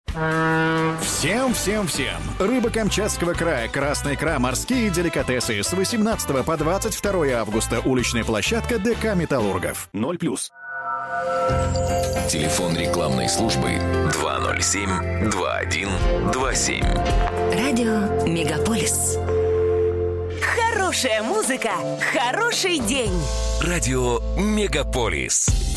Всем! Рыба Камчатского края, красная икра, морские деликатесы. С 18 по 22 августа. Уличная площадка ДК «Металлургов». 0+. Телефон рекламной службы 207-2127. Радио Мегаполис. Хорошая музыка, хороший день. Радио Мегаполис.